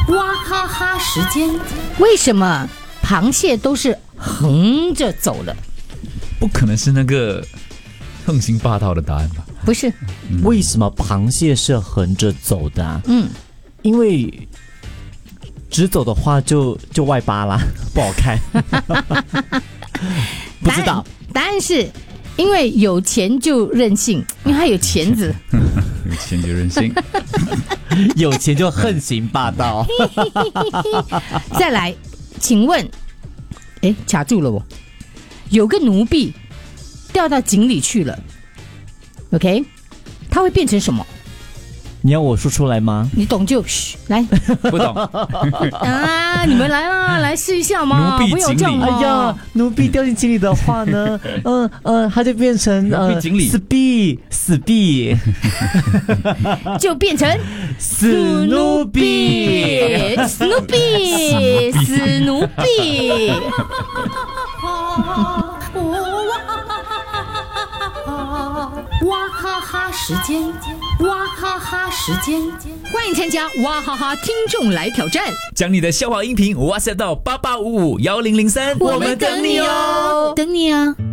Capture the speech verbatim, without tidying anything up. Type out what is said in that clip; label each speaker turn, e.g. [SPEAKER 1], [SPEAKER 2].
[SPEAKER 1] 哇哈哈时间。
[SPEAKER 2] 为什么螃蟹都是横着走的？
[SPEAKER 3] 不可能是那个横行霸道的答案吧？
[SPEAKER 2] 不是，
[SPEAKER 4] 嗯、为什么螃蟹是横着走的、啊？
[SPEAKER 2] 嗯，
[SPEAKER 4] 因为直走的话就就外八啦，不好看。不知道，
[SPEAKER 2] 答案，答案是因为有钱就任性，因为他有钳子。
[SPEAKER 3] 有钱就任性，
[SPEAKER 4] 有钱就横行霸道。
[SPEAKER 2] 再来，请问，哎，卡住了我。有个奴婢掉到井里去了 ，OK， 它会变成什么？
[SPEAKER 4] 你要我说出来吗？
[SPEAKER 2] 你懂就嘘来。
[SPEAKER 3] 不懂
[SPEAKER 2] 啊！你们来啦，来试一下嘛！
[SPEAKER 3] 奴婢
[SPEAKER 2] 不要这样嘛！
[SPEAKER 4] 哎呀，奴婢掉进井里的话呢，嗯嗯、呃，它就变成呃
[SPEAKER 3] 奴婢井里
[SPEAKER 4] 死婢死婢，
[SPEAKER 2] 就变成
[SPEAKER 4] 死奴婢，
[SPEAKER 2] 死奴婢，死奴婢。
[SPEAKER 1] 哇哈哈时间，哇哈哈时间，
[SPEAKER 2] 欢迎参加哇哈哈听众来挑战，
[SPEAKER 3] 将你的笑话音频 WhatsApp 到八八五五幺零零三，
[SPEAKER 2] 我们等你哦，等你啊。